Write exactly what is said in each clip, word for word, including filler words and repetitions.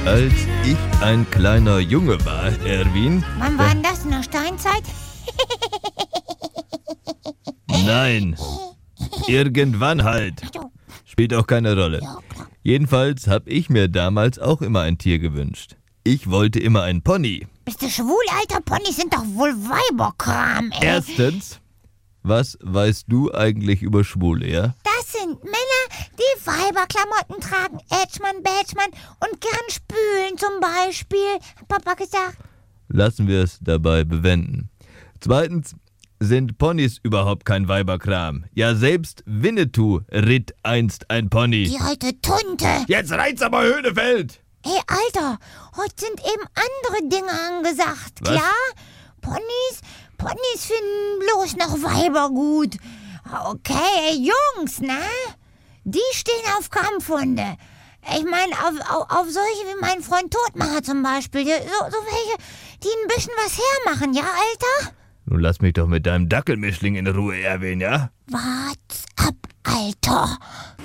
Als ich ein kleiner Junge war, Erwin... Wann war denn das? In der Steinzeit? Nein, irgendwann halt. Spielt auch keine Rolle. Jedenfalls habe ich mir damals auch immer ein Tier gewünscht. Ich wollte immer einen Pony. Bist du schwul, Alter? Ponys sind doch wohl Weiberkram, ey. Erstens, was weißt du eigentlich über Schwule, ja? Das sind Männer, die Weiberklamotten tragen. Edgemann, Badgemann und gern spülen zum Beispiel. Hat Papa gesagt. Lassen wir es dabei bewenden. Zweitens sind Ponys überhaupt kein Weiberkram. Ja, selbst Winnetou ritt einst ein Pony. Die alte Tunte. Jetzt reizt aber Höhnefeld! Ey, Alter, heute sind eben andere Dinge angesagt, Was? klar? Ponys, Ponys finden bloß noch Weiber gut. Okay, ey, Jungs, ne? Die stehen auf Kampfhunde. Ich meine, auf, auf, auf solche wie mein Freund Todmacher zum Beispiel. So, so welche, die ein bisschen was hermachen, ja, Alter? Nun lass mich doch mit deinem Dackelmischling in Ruhe, Erwin, ja? Wart's ab, Alter.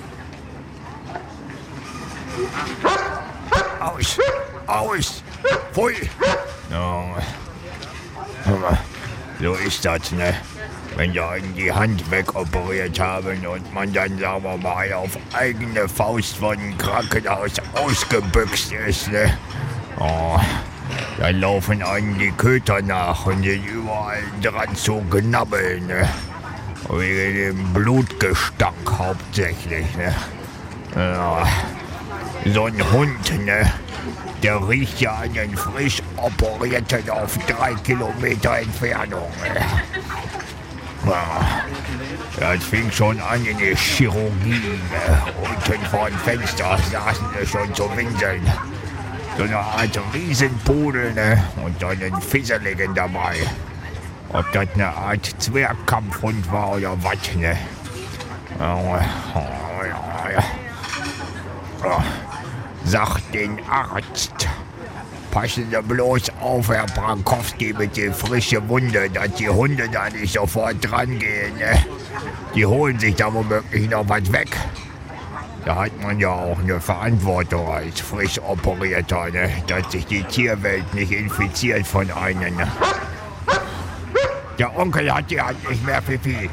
Aus! Aus! Pfui! Ja. Hör mal, so ist das, ne? Wenn die einen die Hand wegoperiert haben und man dann, sagen wir mal, auf eigene Faust von dem Krankenhaus ausgebüxt ist, ne? Oh, dann laufen einem die Köter nach und sind überall dran zu knabbeln, ne? Wegen dem Blutgestank hauptsächlich, ne? Ja. So ein Hund, ne? Der riecht ja an den frisch operierten auf drei Kilometer Entfernung. Ne? Ja. Das fing schon an in der Chirurgie. Ne? Unten vor dem Fenster saßen sie schon zu winseln. So eine Art Riesenpudel, ne? Und dann ein Fisseligen dabei. Ob das eine Art Zwergkampfhund war oder was, ne? Ja, ja, ja, ja. Oh. Sagt den Arzt. Passen Sie bloß auf, Herr Brankowski, mit der frischen Wunde, dass die Hunde da nicht sofort dran gehen. Ne? Die holen sich da womöglich noch was weg. Da hat man ja auch eine Verantwortung als frisch Operierter, ne? Dass sich die Tierwelt nicht infiziert von einem. Ne? Der Onkel hat die Hand nicht mehr, Fifi.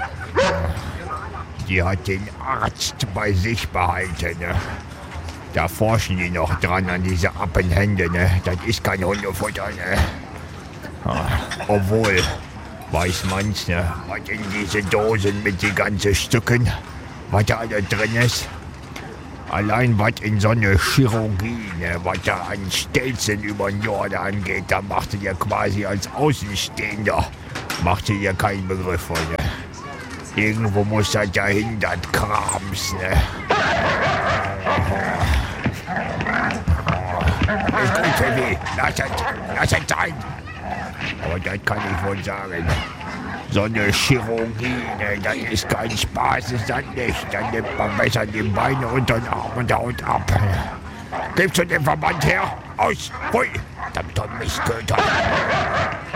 Die hat den Arzt bei sich behalten. Ne? Da forschen die noch dran an diese Appenhände, ne? Das ist kein Hundefutter, ne? Ja, obwohl, weiß man's, ne? Was in diese Dosen mit den ganzen Stücken, was da alles drin ist. Allein was in so eine Chirurgie, ne? Was da an Stelzen über den Jordan geht, da macht sie ja quasi als Außenstehender, macht sie ja keinen Begriff von, ne? Irgendwo muss das dahin, das Krams, ne? Ist gut, Fifi. Lass es, lass es sein. Aber das kann ich wohl sagen. So eine Chirurgie, ne, das ist kein Spaß, ist das nicht. Dann nimmt man besser die Beine unter den Arm und haut ab. Gibst du den Verband her? Aus! Hui! Verdammt, Mistköter!